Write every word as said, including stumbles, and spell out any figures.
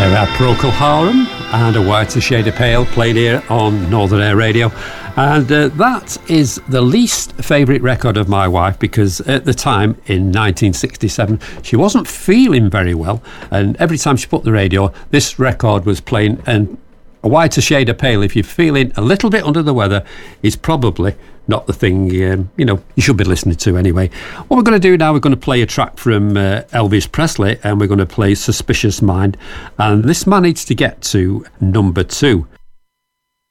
Procol Harum and A Whiter Shade of Pale played here on Northern Air Radio, and uh, that is the least favourite record of my wife, because at the time in nineteen sixty-seven she wasn't feeling very well, and every time she put the radio this record was playing. And A Whiter Shade of Pale, if you're feeling a little bit under the weather, is probably not the thing um, you know you should be listening to anyway. What we're going to do now, we're going to play a track from uh, Elvis Presley, and we're going to play Suspicious Mind, and this managed to get to number two.